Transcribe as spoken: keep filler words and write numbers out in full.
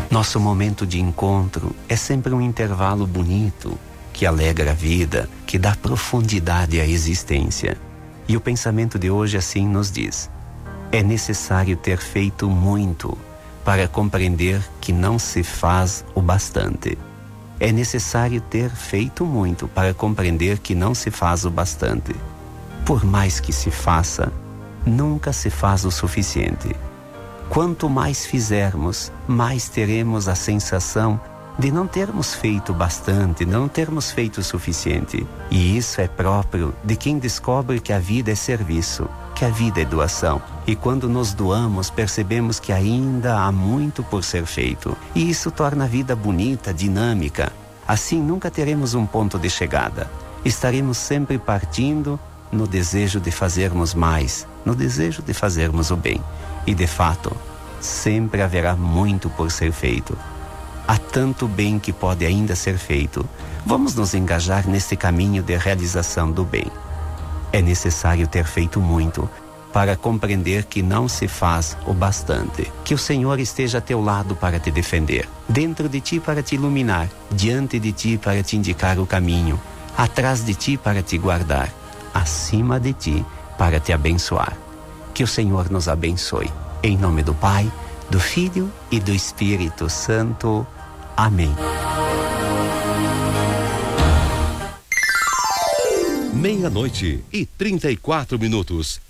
Nosso momento de encontro é sempre um intervalo bonito, que alegra a vida, que dá profundidade à existência. E o pensamento de hoje assim nos diz: é necessário ter feito muito para compreender que não se faz o bastante. É necessário ter feito muito para compreender que não se faz o bastante. Por mais que se faça, nunca se faz o suficiente. Quanto mais fizermos, mais teremos a sensação de não termos feito bastante, não termos feito o suficiente. E isso é próprio de quem descobre que a vida é serviço, que a vida é doação. E quando nos doamos, percebemos que ainda há muito por ser feito. E isso torna a vida bonita, dinâmica. Assim nunca teremos um ponto de chegada. Estaremos sempre partindo no desejo de fazermos mais, no desejo de fazermos o bem. E de fato, sempre haverá muito por ser feito. Há tanto bem que pode ainda ser feito. Vamos nos engajar nesse caminho de realização do bem. É necessário ter feito muito para compreender que não se faz o bastante. Que o Senhor esteja a teu lado para te defender, dentro de ti para te iluminar, diante de ti para te indicar o caminho, atrás de ti para te guardar, acima de ti para te abençoar. Que o Senhor nos abençoe. Em nome do Pai, do Filho e do Espírito Santo. Amém. Meia-noite e trinta e quatro minutos.